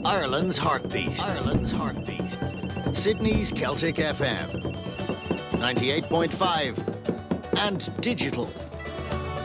Ireland's heartbeat. Ireland's heartbeat. Sydney's Celtic FM. 98.5 and digital.